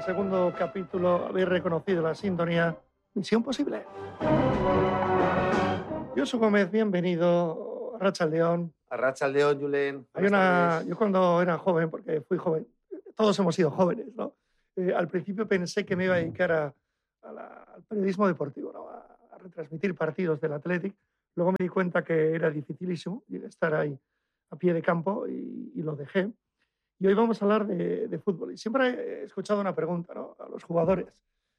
segundo capítulo habéis reconocido la sintonía Misión Posible. Josu Gómez, bienvenido a Arratsaldeon. Arratsaldeon, Julen. Yo cuando era joven, porque fui joven, todos hemos sido jóvenes, ¿no? Al principio pensé que me iba a dedicar al periodismo deportivo, ¿no? A retransmitir partidos del Athletic. Luego me di cuenta que era dificilísimo estar ahí a pie de campo y lo dejé. Y hoy vamos a hablar de fútbol. Y siempre he escuchado una pregunta, ¿no?, a los jugadores.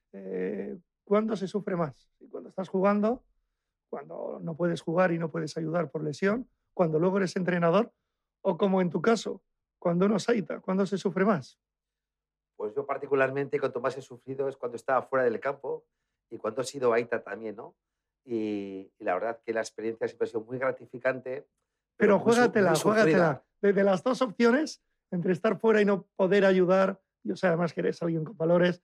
¿Cuándo se sufre más? ¿Cuando estás jugando? ¿Cuando no puedes jugar y no puedes ayudar por lesión? ¿Cuando luego eres entrenador? ¿O como en tu caso, cuando uno es Aita? ¿Cuándo se sufre más? Pues yo particularmente, cuanto más he sufrido es cuando estaba fuera del campo y cuando he sido Aita también, ¿no? Y la verdad que la experiencia siempre ha sido muy gratificante, pero Pero juégatela. sufrida. De las dos opciones, entre estar fuera y no poder ayudar, yo sé además que eres alguien con valores,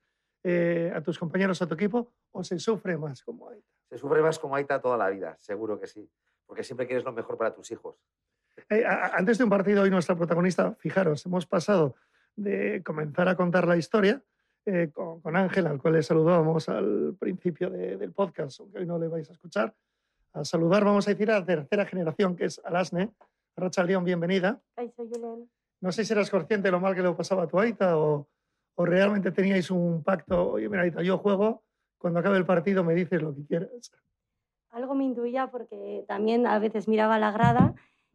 a tus compañeros, a tu equipo, o se sufre más como Aita. Se sufre más como Aita toda la vida, seguro que sí, porque siempre quieres lo mejor para tus hijos. Antes de un partido, hoy nuestra protagonista, fijaros, hemos pasado de comenzar a contar la historia con Ángel, al cual le saludábamos al principio del podcast, aunque hoy no le vais a escuchar, a saludar, vamos a decir, a la tercera generación, que es Alasne. Arratsaldeon, bienvenida. Kaixo, Julen. No sé si eras consciente de lo mal que le pasaba a tu Aita o realmente teníais un pacto. Oye, mira, Aita, yo juego, cuando acabe el partido me dices lo que quieras. Algo me intuía porque también a veces miraba la grada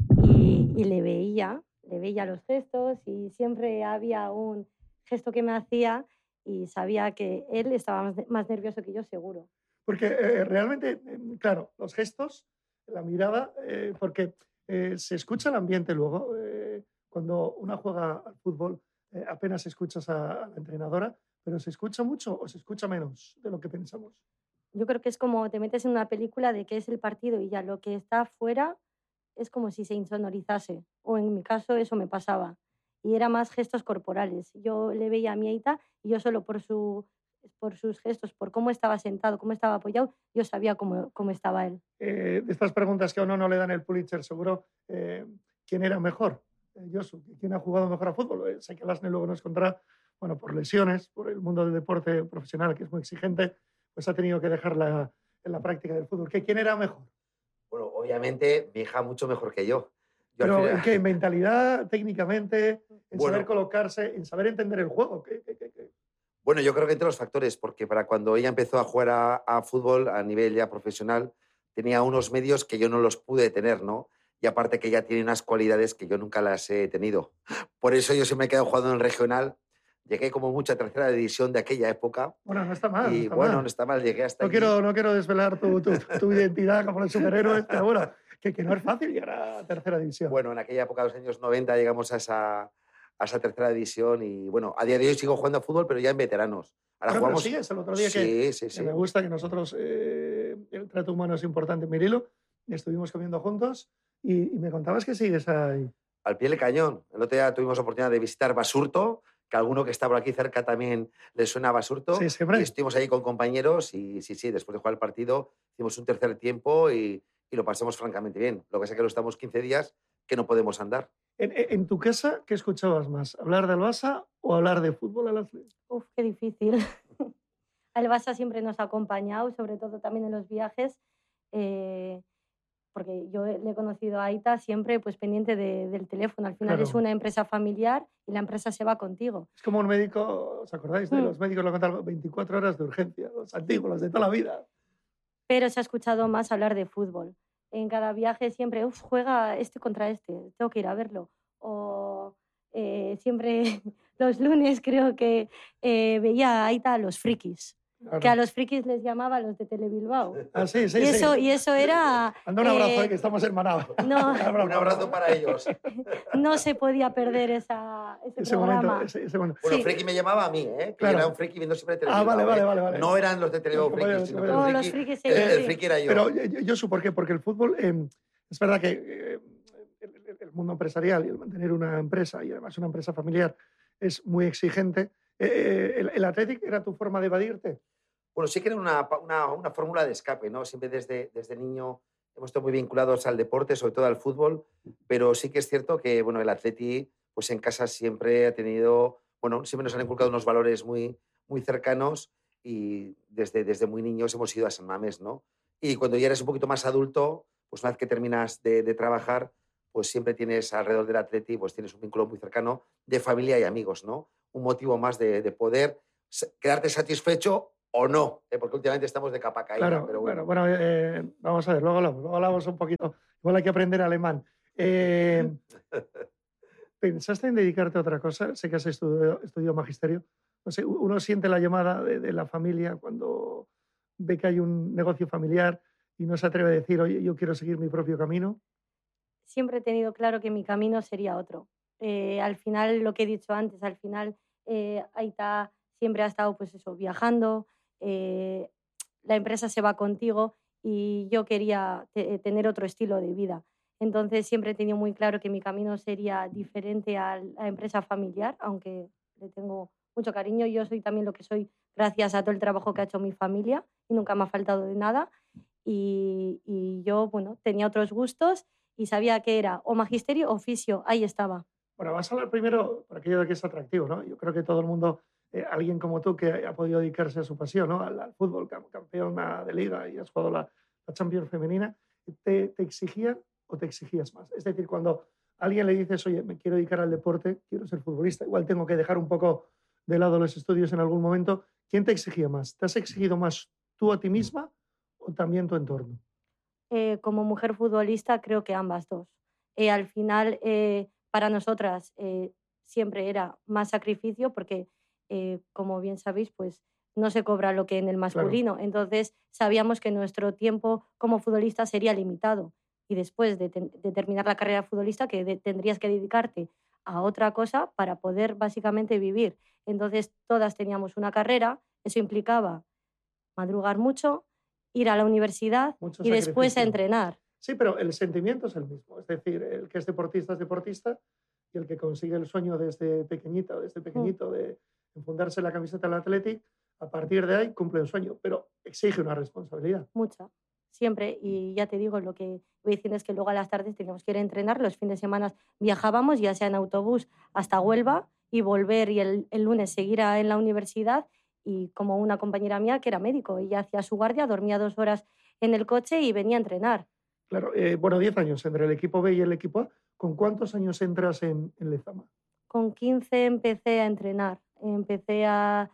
y le veía los gestos y siempre había un gesto que me hacía y sabía que él estaba más nervioso que yo, seguro. Porque realmente, claro, los gestos, la mirada, porque se escucha el ambiente luego. Cuando una juega al fútbol, apenas escuchas a la entrenadora, pero ¿se escucha mucho o se escucha menos de lo que pensamos? Yo creo que es como te metes en una película de qué es el partido y ya lo que está afuera es como si se insonorizase. O en mi caso eso me pasaba. Y era más gestos corporales. Yo le veía a mi Aita y yo solo por sus gestos, por cómo estaba sentado, cómo estaba apoyado, yo sabía cómo estaba él. De estas preguntas que a uno no le dan el Pulitzer, seguro, ¿quién era mejor? Josu, ¿quién ha jugado mejor a fútbol? Sé que Alasne luego nos contará, bueno, por lesiones, por el mundo del deporte profesional, que es muy exigente, pues ha tenido que dejarla en la práctica del fútbol. ¿Quién era mejor? Bueno, obviamente mi hija mucho mejor que yo. Pero al final... ¿en qué? ¿En mentalidad, técnicamente, en Bueno, saber colocarse, en saber entender el juego? Bueno, yo creo que entre los factores, porque para cuando ella empezó a jugar a fútbol a nivel ya profesional, tenía unos medios que yo no los pude tener, ¿no? Y aparte que ella tiene unas cualidades que yo nunca las he tenido. Por eso yo siempre me he quedado jugando en el regional. Llegué como mucho a tercera división de aquella época. Bueno, no está mal. Y bueno, no está mal, llegué hasta allí. No quiero desvelar tu identidad como el superhéroe, pero bueno, que no es fácil llegar a tercera división. Bueno, en aquella época, los años 90, llegamos a esa tercera división y bueno, a día de hoy sigo jugando a fútbol, pero ya en veteranos. Ahora jugamos... Pero sigues el otro día sí. que me gusta que nosotros, el trato humano es importante en Mirilo, estuvimos comiendo juntos y me contabas que sigues ahí. Al pie del cañón. El otro día tuvimos oportunidad de visitar Basurto, que a alguno que está por aquí cerca también le suena a Basurto. Sí, siempre. Y estuvimos ahí con compañeros y sí, después de jugar el partido hicimos un tercer tiempo y lo pasamos francamente bien. Lo que sé que lo estamos 15 días que no podemos andar. En tu casa, ¿qué escuchabas más? ¿Hablar del Barça o hablar de fútbol al Athletic? Uf, qué difícil. El Barça siempre nos ha acompañado, sobre todo también en los viajes, porque yo le he conocido a Aita siempre pues, pendiente del teléfono. Al final Claro. es una empresa familiar y la empresa se va contigo. Es como un médico, ¿os acordáis de los médicos? Lo contaban 24 horas de urgencia, los antiguos, los de toda la vida. Pero se ha escuchado más hablar de fútbol. En cada viaje siempre, juega este contra este, tengo que ir a verlo. O siempre los lunes creo que veía a Aita a los frikis. Claro. Que a los frikis les llamaba los de Telebilbao. Ah, sí. Y eso era... Anda un abrazo, que estamos hermanados. No, un abrazo para ellos. No se podía perder ese programa. Ese momento. Bueno, sí. Friki me llamaba a mí, ¿eh? Que era un friki viendo siempre Telebilbao. Vale. No eran los de Telebilao frikis, sino que los frikis el friki era yo. Pero yo ¿por qué? Porque el fútbol, es verdad que el mundo empresarial y el mantener una empresa, y además una empresa familiar, es muy exigente. ¿El Athletic era tu forma de evadirte? Bueno, sí que era una fórmula de escape, ¿no? Siempre desde niño hemos estado muy vinculados al deporte, sobre todo al fútbol, pero sí que es cierto que, bueno, el Athletic, pues en casa siempre ha tenido, bueno, siempre nos han inculcado unos valores muy, muy cercanos y desde muy niños hemos ido a San Mamés, ¿no? Y cuando ya eres un poquito más adulto, pues una vez que terminas de trabajar, pues siempre tienes alrededor del Atleti, pues tienes un vínculo muy cercano de familia y amigos, ¿no? Un motivo más de poder quedarte satisfecho o no, porque últimamente estamos de capa caída, Claro, pero bueno. bueno, vamos a ver, luego hablamos un poquito. Igual hay que aprender alemán. ¿Pensaste en dedicarte a otra cosa? Sé que has estudiado magisterio. No sé, uno siente la llamada de la familia cuando ve que hay un negocio familiar y no se atreve a decir, oye, yo quiero seguir mi propio camino. Siempre he tenido claro que mi camino sería otro. Al final, lo que he dicho antes, al final Aita siempre ha estado pues eso, viajando, eh, la empresa se va contigo y yo quería tener otro estilo de vida. Entonces siempre he tenido muy claro que mi camino sería diferente a la empresa familiar, aunque le tengo mucho cariño. Yo soy también lo que soy gracias a todo el trabajo que ha hecho mi familia y nunca me ha faltado de nada. Y yo, bueno, tenía otros gustos y sabía que era o magisterio o oficio, ahí estaba. Bueno, vas a hablar primero por aquello de que es atractivo, ¿no? Yo creo que todo el mundo, alguien como tú que ha podido dedicarse a su pasión, ¿no? Al fútbol, campeona de liga y has jugado la Champions femenina, ¿te exigían o te exigías más? Es decir, cuando a alguien le dices, oye, me quiero dedicar al deporte, quiero ser futbolista, igual tengo que dejar un poco de lado los estudios en algún momento, ¿quién te exigía más? ¿Te has exigido más tú a ti misma o también tu entorno? Como mujer futbolista creo que ambas dos. Al final, para nosotras siempre era más sacrificio porque, como bien sabéis, pues no se cobra lo que en el Claro, masculino. Entonces sabíamos que nuestro tiempo como futbolista sería limitado. Y después de terminar la carrera futbolista, que tendrías que dedicarte a otra cosa para poder básicamente vivir. Entonces todas teníamos una carrera, eso implicaba madrugar mucho, ir a la universidad mucho y después a sacrificio. entrenar. Sí, pero el sentimiento es el mismo. Es decir, el que es deportista y el que consigue el sueño desde pequeñita o desde Mm, pequeñito de enfundarse la camiseta del Athletic, a partir de ahí cumple un sueño, pero exige una responsabilidad. mucha, siempre. Y ya te digo, lo que voy diciendo es que luego a las tardes teníamos que ir a entrenar, los fines de semana viajábamos, ya sea en autobús hasta Huelva y volver y el lunes seguir en la universidad. Y como una compañera mía que era médico, ella hacía su guardia, dormía 2 horas en el coche y venía a entrenar. Claro, bueno, 10 años entre el equipo B y el equipo A. ¿Con cuántos años entras en Lezama? Con 15 empecé a entrenar, empecé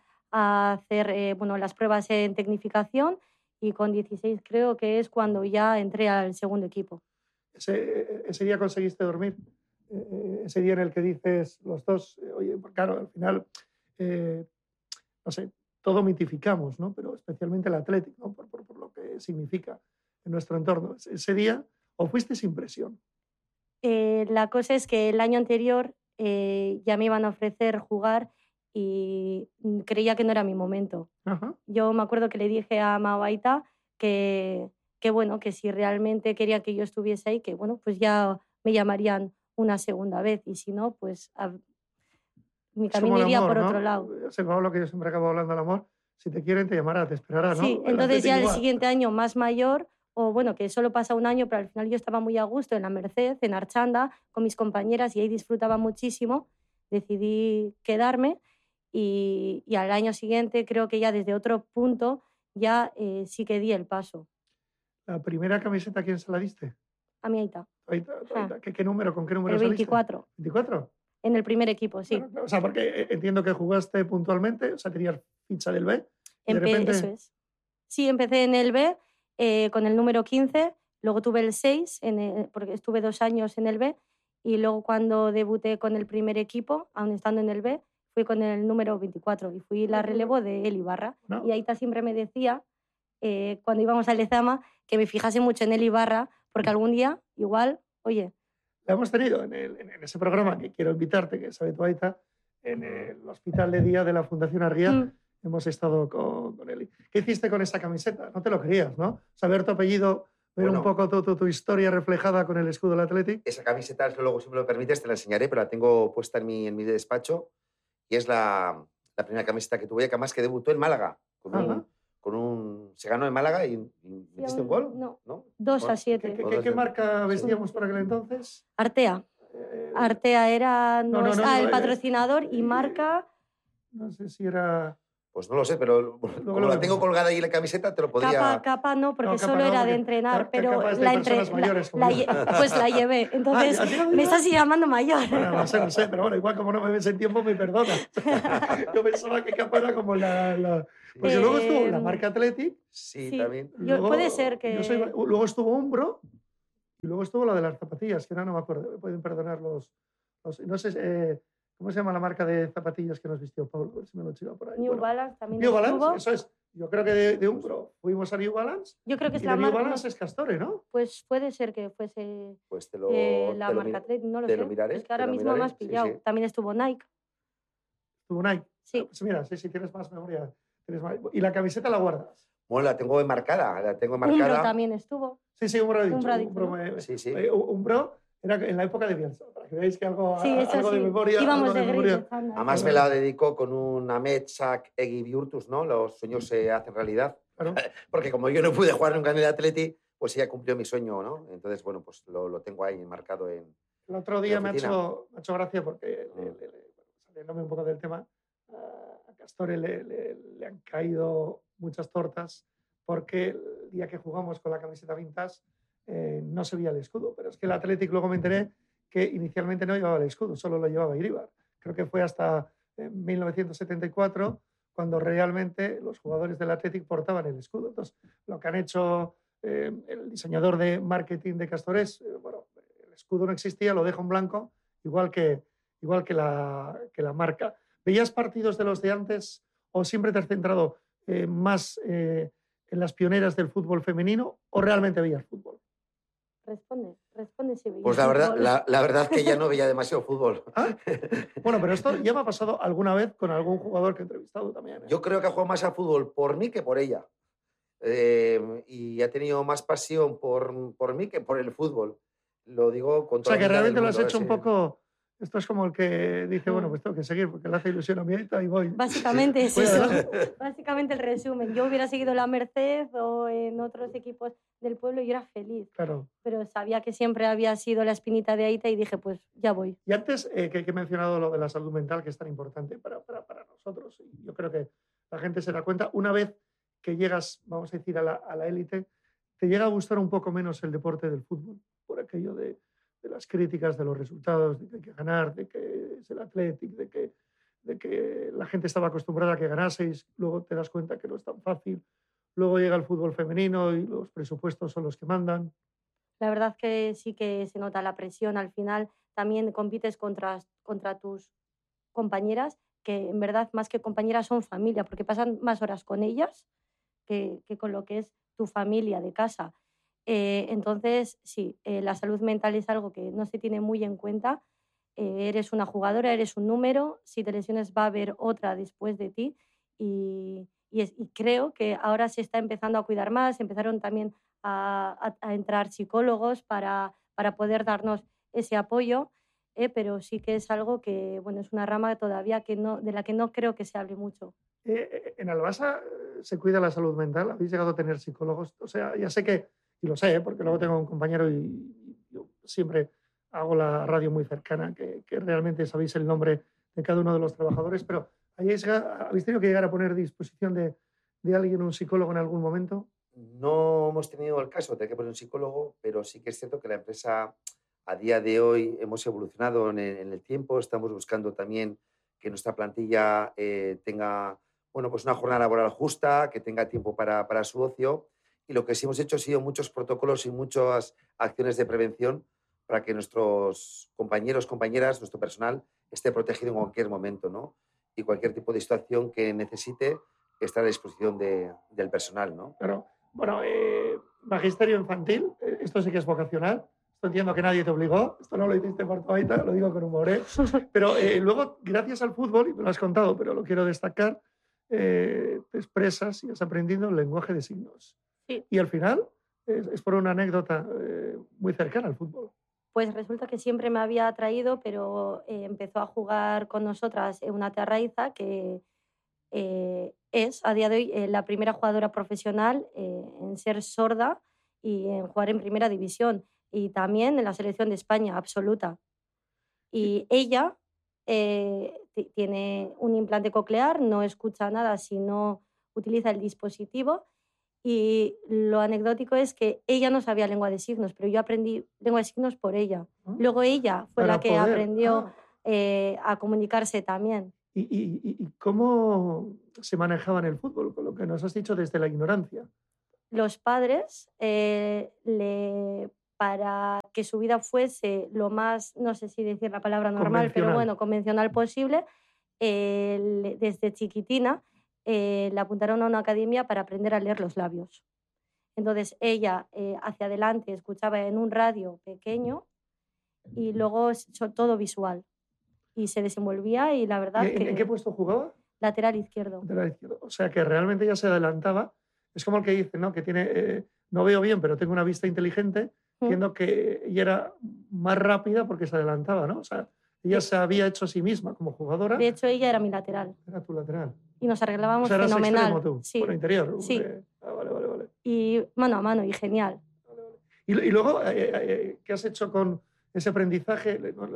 a hacer bueno, las pruebas en tecnificación y con 16 creo que es cuando ya entré al segundo equipo. Ese día conseguiste dormir. Ese día en el que dices los dos, oye, pues claro, al final, eh, no sé, todo mitificamos, ¿no? Pero especialmente el Athletic, ¿no? Por lo que significa en nuestro entorno. Ese día, o fuiste sin presión. La cosa es que el año anterior ya me iban a ofrecer jugar y creía que no era mi momento. Ajá. Yo me acuerdo que le dije a Mabaita que bueno, que si realmente quería que yo estuviese ahí, que bueno, pues ya me llamarían una segunda vez y si no, pues mi Es como camino el iría amor, por otro ¿no? lado. Es el Pablo que yo siempre acabo hablando del amor. Si te quieren, te llamará, te esperará, Sí, ¿no? El entonces Athletic ya el igual. siguiente año más mayor, o bueno, que solo pasa un año, pero al final yo estaba muy a gusto en la Merced, en Archanda, con mis compañeras y ahí disfrutaba muchísimo, decidí quedarme y al año siguiente creo que ya desde otro punto ya sí que di el paso La primera camiseta, ¿a quién se la diste? a mi Aita. Ja, ¿Qué número, con qué número el saliste? 24, ¿24? en el primer equipo, sí. Claro, claro. O sea, porque entiendo que jugaste puntualmente, o sea, tenías ficha del B y de Eso repente, es. Sí, empecé en el B con el número 15, luego tuve el 6, porque estuve 2 años en el B, y luego cuando debuté con el primer equipo, aún estando en el B, fui con el número 24 y fui la relevo de Eli Barra. Y ¿no? Aita siempre me decía, cuando íbamos a Lezama, que me fijase mucho en Eli Barra, porque algún día, igual, oye, La hemos tenido en ese programa que quiero invitarte, que es Habituaita, en el Hospital de Día de la Fundación Argia. mm, Hemos estado con él. ¿Qué hiciste con esa camiseta? No te lo querías, ¿no? Saber tu apellido, ver un Bueno, poco tu historia reflejada con el escudo del Athletic. esa camiseta, luego, si me lo permites, te la enseñaré, pero la tengo puesta en mi despacho y es la primera camiseta que tuve, que además que debutó en Málaga, sí, se ganó en Málaga y sí, metiste un gol, no, ¿no? 2 a Bueno, ¿Qué, 7. qué marca sí. vestíamos por aquel entonces? Artea. Eh, Artea era no, no, no, digo, el patrocinador y eh, marca, no sé si era Pues no lo sé, pero Luego como lo la vemos. tengo colgada ahí en la camiseta, te lo podría... Capa no, porque No, capa solo no, era de porque entrenar, pero capa es de personas mayores como yo. pues la llevé. Entonces, ¿has llegado a me llevar? estás llamando mayor. Bueno, no sé, pero bueno, igual como no me ves en tiempo, me perdonas. Yo pensaba que capa era como Porque luego estuvo la marca Athletic, Sí, Sí, también. puede ser luego estuvo Umbro y luego estuvo la de las zapatillas, que ahora no me acuerdo, me pueden perdonar no sé, ¿cómo se llama la marca de zapatillas que nos vistió Pablo? A ver si me lo chiva por ahí. New Balance también New estuvo. Balance, eso es. Yo creo que de Umbro fuimos a New Balance. Yo creo que es y la de New marca. Balance es Castore, ¿no? Pues puede ser que fuese Pues la marca Athletic, no lo sé. miraré. Es que ahora mismo me has Sí, pillado. sí. También estuvo Nike. Estuvo Nike. Sí. Pues mira, sí, tienes más memoria. ¿Y la camiseta la guardas? Bueno, la tengo enmarcada. Umbro también estuvo. Sí, Umbro he dicho. Umbro ha dicho, ¿no? Sí. Umbro era en la época de Bielsa, para que veáis que algo Eso de sí. memoria. Íbamos algo de memoria. gris. Además me la dedicó con un Ametsak Egi Virtus, ¿no? Los sueños se hacen realidad. Claro. Porque como yo no pude jugar nunca en el Atleti, pues ella cumplió mi sueño, ¿no? Entonces, bueno, pues lo tengo ahí enmarcado en... El otro día en la me ha hecho gracia porque, saliéndome un poco del tema, a Castore le han caído muchas tortas porque el día que jugamos con la camiseta vintage no se veía el escudo. Pero es que el Athletic luego me enteré que inicialmente no llevaba el escudo, solo lo llevaba Iríbar. Creo que fue hasta 1974 cuando realmente los jugadores del Athletic portaban el escudo. Entonces, lo que han hecho el diseñador de marketing de Castore es, bueno, el escudo no existía, lo dejo en blanco, igual que la marca. ¿Veías partidos de los de antes o siempre te has centrado más en las pioneras del fútbol femenino o realmente veías fútbol? Responde si veías Pues la verdad es que ya no veía demasiado fútbol. ¿Ah? Bueno, pero esto ya me ha pasado alguna vez con algún jugador que he entrevistado también. Yo creo que ha jugado más a fútbol por mí que por ella. Y ha tenido más pasión por mí que por el fútbol. Lo digo con toda O sea, que la humildad del realmente lo has mundo, hecho un poco... Esto es como el que dice, bueno, pues tengo que seguir porque le hace ilusión a mi y voy. Básicamente es Voy eso. adelante. Básicamente el resumen. Yo hubiera seguido la Merced o en otros equipos del pueblo y era feliz. Claro. Pero sabía que siempre había sido la espinita de Aita y dije, pues ya voy. Y antes que he mencionado lo de la salud mental, que es tan importante para nosotros, y yo creo que la gente se da cuenta, una vez que llegas, vamos a decir, a la élite, te llega a gustar un poco menos el deporte del fútbol, por aquello de las críticas, de los resultados, de que hay que ganar, de que es el Athletic, de que la gente estaba acostumbrada a que ganaseis, luego te das cuenta que no es tan fácil, luego llega el fútbol femenino y los presupuestos son los que mandan. La verdad que sí que se nota la presión. Al final también compites contra tus compañeras, que en verdad más que compañeras son familia, porque pasan más horas con ellas que con lo que es tu familia de casa. Entonces, sí, la salud mental es algo que no se tiene muy en cuenta. Eres una jugadora, eres un número, si te lesiones va a haber otra después de ti y creo que ahora se está empezando a cuidar más, empezaron también a entrar psicólogos para poder darnos ese apoyo, pero sí que es algo que, bueno, es una rama todavía de la que no creo que se hable mucho. En Albasa se cuida la salud mental, habéis llegado a tener psicólogos, o sea, ya sé que, y lo sé, porque luego tengo un compañero y yo siempre hago la radio muy cercana, que realmente sabéis el nombre de cada uno de los trabajadores, pero ¿habéis tenido que llegar a poner a disposición de alguien un psicólogo en algún momento? No hemos tenido el caso de que poner un psicólogo, pero sí que es cierto que la empresa a día de hoy hemos evolucionado en el tiempo, estamos buscando también que nuestra plantilla tenga pues una jornada laboral justa, que tenga tiempo para su ocio, y lo que sí hemos hecho ha sido muchos protocolos y muchas acciones de prevención para que nuestros compañeros, compañeras, nuestro personal esté protegido en cualquier momento, ¿no? Y cualquier tipo de situación que necesite está a disposición del personal, ¿no? Claro. Bueno, magisterio infantil, esto sí que es vocacional. Esto entiendo que nadie te obligó. Esto no lo hiciste por tu aita, lo digo con humor, ¿eh? Pero luego, gracias al fútbol, y me lo has contado, pero lo quiero destacar, te expresas y has aprendido el lenguaje de signos. Sí. Y al final es por una anécdota muy cercana al fútbol. Pues resulta que siempre me había atraído, pero empezó a jugar con nosotras una terraiza que es a día de hoy la primera jugadora profesional en ser sorda y en jugar en primera división y también en la selección de España absoluta. Y ella tiene un implante coclear, no escucha nada si no utiliza el dispositivo. Y lo anecdótico es que ella no sabía lengua de signos, pero yo aprendí lengua de signos por ella. ¿no? Luego ella fue Para la que poder. aprendió a comunicarse también. ¿Y cómo se manejaba en el fútbol? Con lo que nos has dicho desde la ignorancia. Los padres, para que su vida fuese lo más, no sé si decir la palabra normal, pero Convencional. bueno, convencional posible, desde chiquitina la apuntaron a una academia para aprender a leer los labios. Entonces ella hacia adelante escuchaba en un radio pequeño y luego todo visual. Y se desenvolvía y la verdad ¿En qué que puesto jugaba? lateral izquierdo. Lateral izquierdo. O sea que realmente ya se adelantaba. Es como el que dice, ¿no? Que tiene, no veo bien, pero tengo una vista inteligente. Entiendo que ella era más rápida porque se adelantaba, ¿no? O sea, ella se había hecho a sí misma como jugadora. De hecho, ella era mi lateral. Era tu lateral. Y nos arreglábamos O sea, eras fenomenal. extremo tú. Sí. Bueno, interior. Sí. Vale. Y mano a mano, y genial. Vale. Y luego, ¿qué has hecho con ese aprendizaje?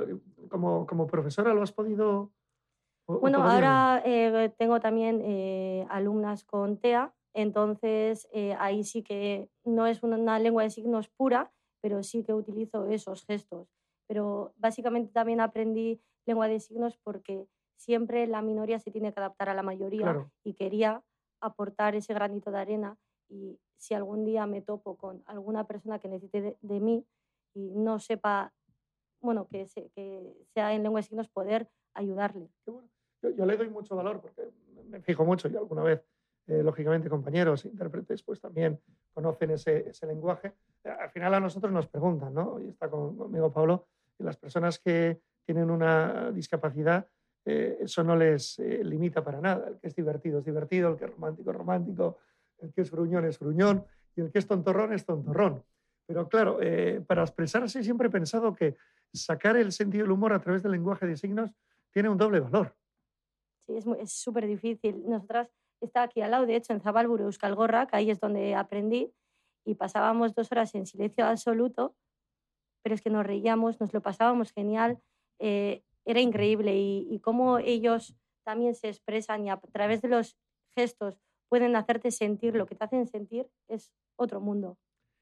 Como profesora, ¿lo has podido...? Bueno, ahora tengo también alumnas con TEA, entonces ahí sí que no es una lengua de signos pura, pero sí que utilizo esos gestos. Pero básicamente también aprendí lengua de signos porque siempre la minoría se tiene que adaptar a la mayoría. Claro. Y quería aportar ese granito de arena, y si algún día me topo con alguna persona que necesite de mí y no sepa, bueno, que sea en lengua de signos, poder ayudarle. Qué bueno. Yo le doy mucho valor porque me fijo mucho y alguna vez, lógicamente, compañeros, intérpretes, pues también conocen ese lenguaje. Al final a nosotros nos preguntan, ¿no? Y está conmigo Pablo, y las personas que tienen una discapacidad, eso no les limita para nada. El que es divertido, el que es romántico, el que es gruñón, y el que es tontorrón. Pero claro, para expresarse siempre he pensado que sacar el sentido del humor a través del lenguaje de signos tiene un doble valor. Sí, es súper difícil. Nosotras está aquí al lado, de hecho, en Zabalburu, Euskal Gorrak, ahí es donde aprendí, y pasábamos 2 horas en silencio absoluto, pero es que nos reíamos, nos lo pasábamos genial, era increíble. Y cómo ellos también se expresan y a través de los gestos pueden hacerte sentir lo que te hacen sentir, es otro mundo.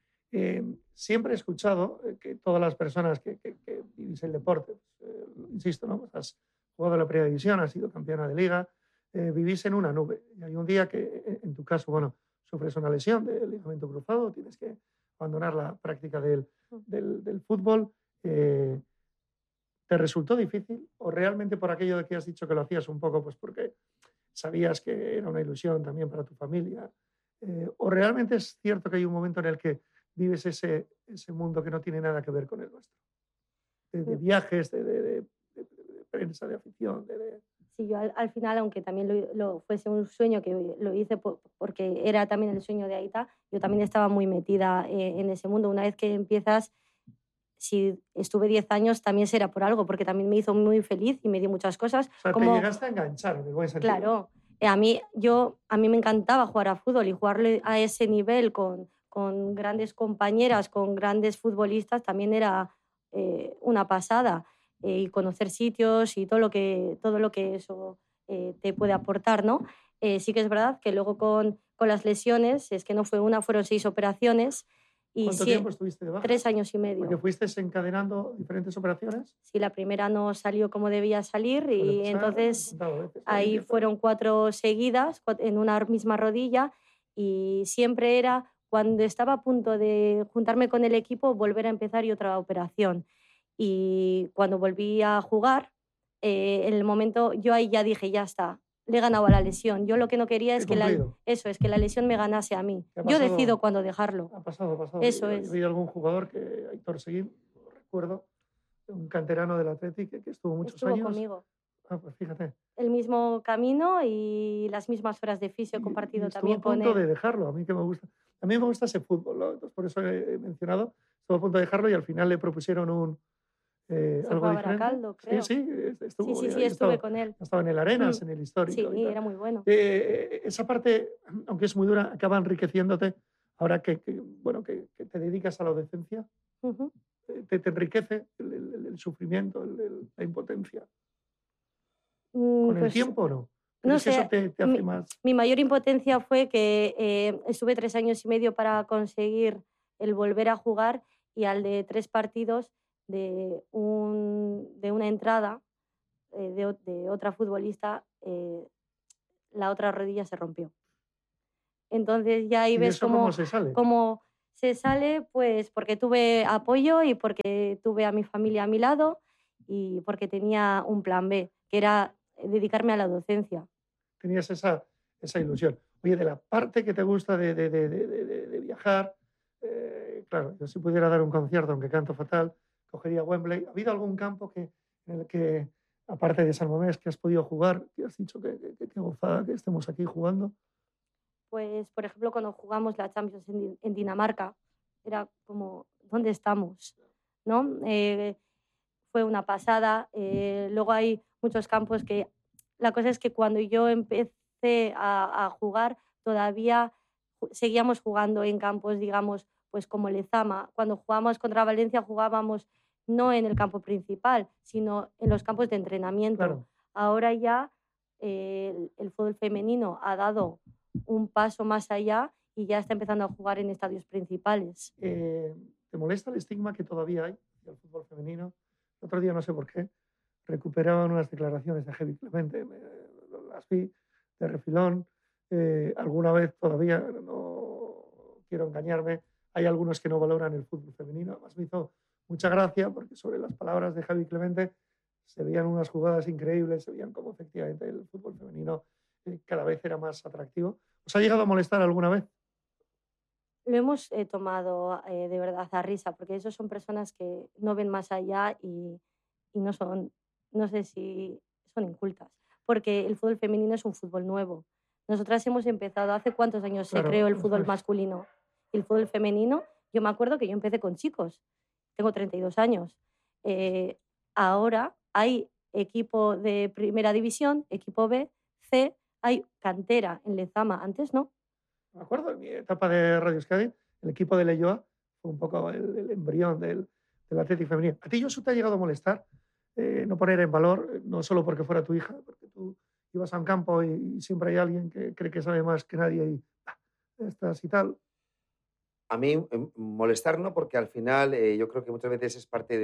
Siempre he escuchado que todas las personas que vivís el deporte, insisto, ¿no? Pues has jugado en la primera división, has sido campeona de liga, vivís en una nube. Y hay un día que, en tu caso, bueno, sufres una lesión del ligamento cruzado, tienes que abandonar la práctica del fútbol. ¿Te resultó difícil? ¿O realmente por aquello de que has dicho que lo hacías un poco pues porque sabías que era una ilusión también para tu familia? ¿O realmente es cierto que hay un momento en el que vives ese mundo que no tiene nada que ver con el nuestro? De viajes, de prensa, de afición, Sí, yo al final, aunque también lo fuese un sueño que lo hice porque era también el sueño de Aita, yo también estaba muy metida en ese mundo. Una vez que empiezas, si estuve 10 años, también será por algo, porque también me hizo muy feliz y me dio muchas cosas. O sea, te llegaste a enganchar en el buen sentido. Claro. A mí me encantaba jugar a fútbol, y jugarle a ese nivel con grandes compañeras, con grandes futbolistas, también era una pasada. Y conocer sitios y todo lo que eso te puede aportar, ¿no? Sí que es verdad que luego con las lesiones, es que no fue una, fueron 6 operaciones. Y ¿Cuánto tiempo estuviste de baja? 3 años y medio. ¿Porque fuiste encadenando diferentes operaciones? Sí, la primera no salió como debía salir, y entonces ahí fueron 4 seguidas en una misma rodilla, y siempre era cuando estaba a punto de juntarme con el equipo volver a empezar y otra operación. Y cuando volví a jugar, en el momento, yo ahí ya dije, ya está, le he ganado a la lesión. Yo lo que no quería es que la lesión me ganase a mí. Yo decido cuándo dejarlo. Ha pasado. Eso es. He oído algún jugador, que Aitor Seguín, lo recuerdo, un canterano del Athletic que estuvo muchos años. Estuvo conmigo. Pues fíjate. El mismo camino y las mismas horas de fisio compartido también con él. Estuvo a punto de dejarlo, a mí me gusta ese fútbol, ¿no? Entonces, por eso he mencionado, estuvo a punto de dejarlo y al final le propusieron algo fue a diferente. Baracaldo, creo. Sí, estuvo. Sí, estuve con él. Estaba en el Arenas, en el histórico. Sí, era muy bueno. Esa parte, aunque es muy dura, acaba enriqueciéndote ahora que te dedicas a la docencia. Te enriquece el sufrimiento, la impotencia. ¿Con el Pues tiempo o no? no ¿Crees que eso sé, te hace más? mi mayor impotencia fue que estuve 3 años y medio para conseguir el volver a jugar y al de 3 partidos de una entrada de otra futbolista, la otra rodilla se rompió. Entonces ya ahí ¿Y de ves eso cómo se sale? cómo se sale, pues porque tuve apoyo y porque tuve a mi familia a mi lado y porque tenía un plan B, que era dedicarme a la docencia. Tenías esa ilusión. Oye, de la parte que te gusta de viajar, claro, yo si pudiera dar un concierto, aunque canto fatal, cogería Wembley. ¿Ha habido algún campo en el que, aparte de San Mamés, que has podido jugar, que has dicho que gozada que estemos aquí jugando? Pues, por ejemplo, cuando jugamos la Champions en Dinamarca, era como, ¿dónde estamos? ¿No? Fue una pasada. Luego hay muchos campos que... La cosa es que cuando yo empecé a jugar, todavía seguíamos jugando en campos, digamos, pues como Lezama. Cuando jugábamos contra Valencia, jugábamos no en el campo principal, sino en los campos de entrenamiento. Claro. Ahora ya el fútbol femenino ha dado un paso más allá y ya está empezando a jugar en estadios principales. ¿Te molesta el estigma que todavía hay del fútbol femenino? El otro día, no sé por qué, recuperaban unas declaraciones de Javi Clemente, las vi de refilón. Alguna vez todavía, no quiero engañarme, hay algunos que no valoran el fútbol femenino. Además me hizo mucha gracia porque sobre las palabras de Javi Clemente se veían unas jugadas increíbles, se veían cómo efectivamente el fútbol femenino cada vez era más atractivo. ¿Os ha llegado a molestar alguna vez? Lo hemos tomado de verdad a risa, porque esos son personas que no ven más allá y no son, no sé si son incultas, porque el fútbol femenino es un fútbol nuevo. Nosotras hemos empezado, ¿hace cuántos años se creó Claro, el fútbol masculino? Y el fútbol femenino, yo me acuerdo que yo empecé con chicos, tengo 32 años. Eh, Ahora hay equipo de primera división, equipo B, C, hay cantera en Lezama, antes no. me acuerdo en mi etapa de Radio Euskadi, el equipo de Leyoa fue un poco el embrión del Atlético femenino. ¿A ti, Josu, te ha llegado a molestar no poner en valor, no solo porque fuera tu hija, porque tú ibas a un campo y siempre hay alguien que cree que sabe más que nadie y estás y tal? A mí molestar no, porque al final yo creo que muchas veces es parte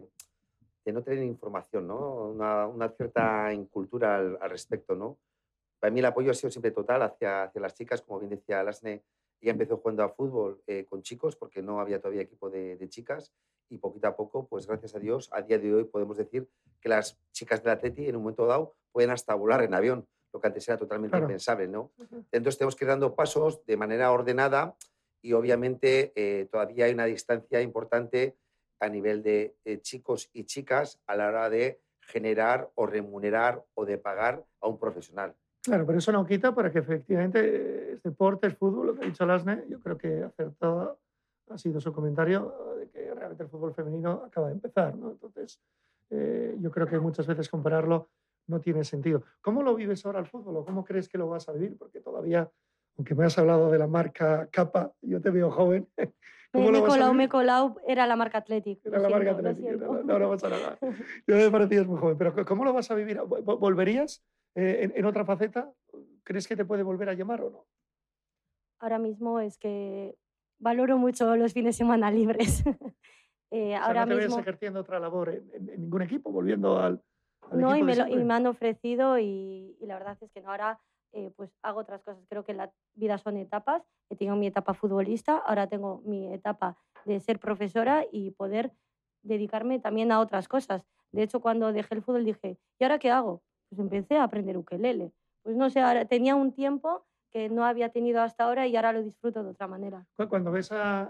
de no tener información, ¿no? Una cierta incultura al respecto, ¿no? Para mí el apoyo ha sido siempre total hacia las chicas, como bien decía Lasne, ella empezó jugando a fútbol con chicos porque no había todavía equipo de chicas y poquito a poco, pues gracias a Dios, a día de hoy podemos decir que las chicas del Atleti en un momento dado pueden hasta volar en avión, lo que antes era totalmente Claro. impensable, ¿no? Sí, sí. Entonces tenemos que ir dando pasos de manera ordenada y obviamente todavía hay una distancia importante a nivel de chicos y chicas a la hora de generar o remunerar o de pagar a un profesional. Claro, pero eso no quita para que efectivamente es deporte, es fútbol, lo que ha dicho Lasne. Yo creo que acertado ha sido su comentario de que realmente el fútbol femenino acaba de empezar, ¿no? Entonces, yo creo que muchas veces compararlo no tiene sentido. ¿Cómo lo vives ahora el fútbol o cómo crees que lo vas a vivir? Porque todavía, aunque me has hablado de la marca Capa, yo te veo joven. ¿Cómo lo vas a vivir? Me he colado, era la marca Athletic. Era Lo la marca siento, lo Atlético, siento. no pasa nada. Yo me parecías muy joven, pero ¿cómo lo vas a vivir? ¿Volverías en otra faceta? ¿Crees que te puede volver a llamar o no? Ahora mismo es que valoro mucho los fines de semana libres. O sea, Ahora no te ves mismo ejerciendo otra labor en ningún equipo, volviendo al no, equipo de y siempre. me han ofrecido y la verdad es que no. Ahora pues hago otras cosas. Creo que la vida son etapas. He tenido mi etapa futbolista, ahora tengo mi etapa de ser profesora y poder dedicarme también a otras cosas. De hecho, cuando dejé el fútbol dije, ¿y ahora qué hago? Pues empecé a aprender ukelele. Pues no sé, ahora tenía un tiempo que no había tenido hasta ahora y ahora lo disfruto de otra manera. Cuando ves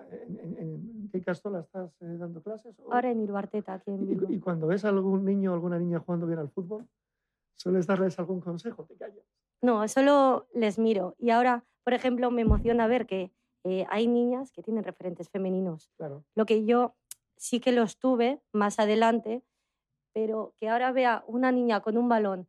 ¿en qué Castola estás dando clases? Ahora en Iruarteta, aquí en Bilbo. Y cuando ves a algún niño o alguna niña jugando bien al fútbol, ¿sueles darles algún consejo? Te callas. No, solo les miro. Y ahora, por ejemplo, me emociona ver que hay niñas que tienen referentes femeninos. Claro. Lo que yo sí que los tuve más adelante, pero que ahora vea una niña con un balón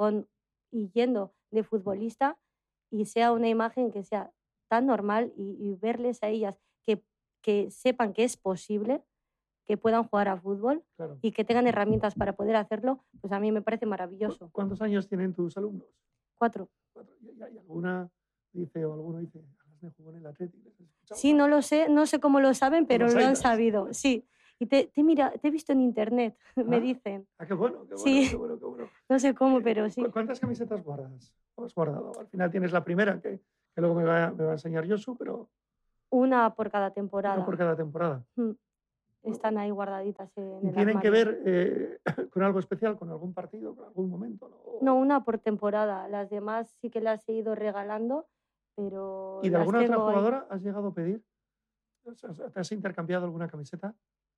y yendo de futbolista y sea una imagen que sea tan normal y verles a ellas que sepan que es posible, que puedan jugar a fútbol Claro. y que tengan herramientas para poder hacerlo, pues a mí me parece maravilloso. ¿Cuántos años tienen tus alumnos? 4. 4. ¿Y alguna dice o alguno dice, Alasne jugó en el Athletic? ¿Les has escuchado? Sí, no sé cómo lo saben, pero los lo han aitas. sabido, sí. Y te he visto en internet, me Ah. dicen. Ah, qué bueno, qué bueno, Sí. qué bueno, qué bueno. No sé cómo, pero sí. ¿Cuántas camisetas guardas? ¿O has guardado? Al final tienes la primera, que luego me va a enseñar Josu, pero Una por cada una temporada. por cada temporada. Están ahí guardaditas en ¿Y el tienen que armario. ver con algo especial, con algún partido, con algún momento? No, una por temporada. Las demás sí que las he ido regalando, pero ¿Y de las alguna otra tengo ahí. jugadora has llegado a pedir? ¿Te has intercambiado alguna camiseta?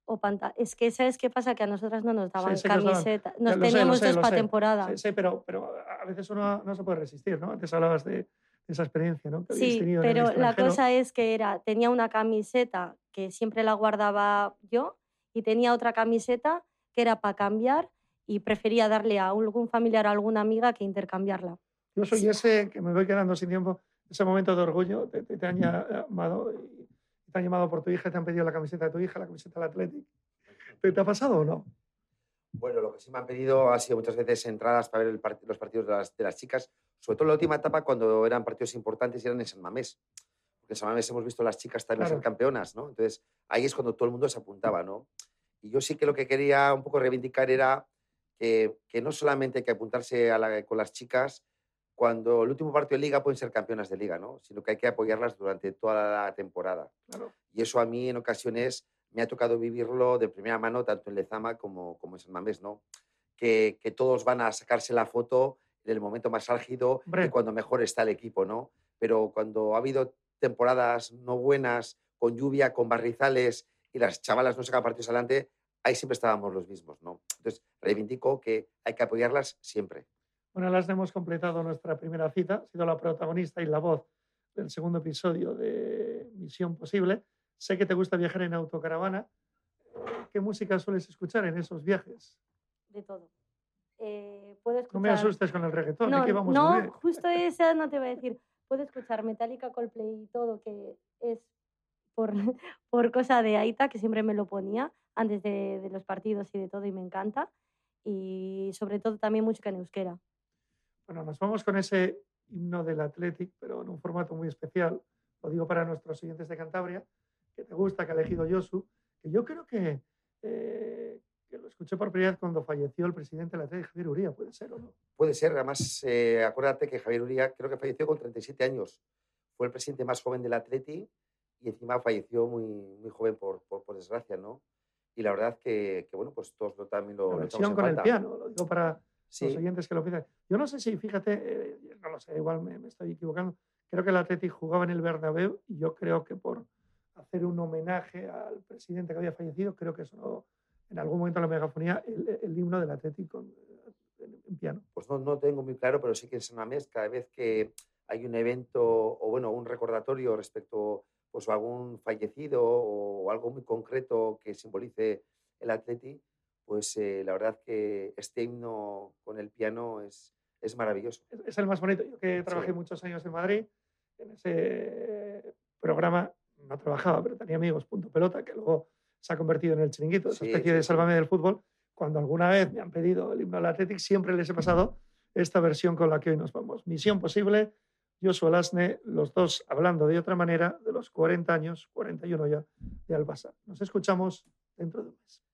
Es que, ¿sabes qué pasa? Que a nosotras no nos daban sé que os daban. camiseta. Ya Nos lo sé, teníamos lo sé, dos lo para sé. temporada. Sí, pero a veces uno no se puede resistir, ¿no? Antes hablabas de esa experiencia, ¿no? Que habéis Sí, tenido en el pero la extranjero. cosa es que tenía una camiseta que siempre la guardaba yo y tenía otra camiseta que era para cambiar y prefería darle a algún familiar o a alguna amiga que intercambiarla. Yo soy Sí. ese que me voy quedando sin tiempo, ese momento de orgullo, te han llamado y te han llamado por tu hija, te han pedido la camiseta de tu hija, la camiseta del Athletic. ¿Te ha pasado o no? Bueno, lo que sí me han pedido ha sido muchas veces entradas para ver los partidos de las chicas, sobre todo en la última etapa cuando eran partidos importantes y eran en San Mamés. Porque en San Mamés hemos visto a las chicas también Claro. ser campeonas, ¿no? Entonces ahí es cuando todo el mundo se apuntaba, ¿no? Y yo sí que lo que quería un poco reivindicar era que no solamente hay que apuntarse con las chicas cuando el último partido de liga pueden ser campeonas de liga, ¿no? Sino que hay que apoyarlas durante toda la temporada. Claro. Y eso a mí en ocasiones me ha tocado vivirlo de primera mano, tanto en Lezama como en San Mamés, ¿no? Que todos van a sacarse la foto en el momento más álgido Hombre. y cuando mejor está el equipo, ¿no? Pero cuando ha habido temporadas no buenas, con lluvia, con barrizales y las chavalas no sacan partidos adelante, ahí siempre estábamos los mismos, ¿no? Entonces, reivindico que hay que apoyarlas siempre. Bueno, las hemos completado nuestra primera cita, ha sido la protagonista y la voz del segundo episodio de Misión Posible. Sé que te gusta viajar en autocaravana. ¿Qué música sueles escuchar en esos viajes? De todo. Puedo escuchar... No me asustes con el reggaetón, No, aquí vamos no, muy bien. justo esa no te voy a decir. Puedo escuchar Metallica, Coldplay y todo, que es por, por cosa de Aita, que siempre me lo ponía antes de los partidos y de todo, y me encanta. Y sobre todo también música en euskera. Bueno, nos vamos con ese himno del Athletic, pero en un formato muy especial. Lo digo para nuestros oyentes de Cantabria, que te gusta, que ha elegido Josu, que yo creo que lo escuché por primera vez cuando falleció el presidente del Athletic, Javier Uría, ¿puede ser o no? Puede ser, además, acuérdate que Javier Uría creo que falleció con 37 años. Fue el presidente más joven del Atleti y encima falleció muy joven por desgracia, ¿no? Y la verdad que bueno, pues todos también La lo echamos versión en con el falta. piano, lo digo para Sí. los oyentes que lo piden. Yo no sé si, fíjate, no lo sé, igual me estoy equivocando. Creo que el Athletic jugaba en el Bernabéu y yo creo que por hacer un homenaje al presidente que había fallecido, creo que sonó en algún momento en la megafonía el himno del Athletic en piano. Pues no tengo muy claro, pero sí que en San Mamés cada vez que hay un evento o bueno, un recordatorio respecto pues, a algún fallecido o algo muy concreto que simbolice el Atleti, pues la verdad que este himno con el piano es maravilloso. Es el más bonito. Yo que trabajé Sí. muchos años en Madrid, en ese programa no trabajaba, pero tenía amigos, Punto Pelota, que luego se ha convertido en el Chiringuito, esa Sí, especie sí, de sí. Sálvame del fútbol. Cuando alguna vez me han pedido el himno al Athletic, siempre les he pasado esta versión con la que hoy nos vamos. Misión Posible, Josu Alasne, los dos hablando de otra manera de los 40 años, 41 ya, de Albasa. Nos escuchamos dentro de un mes.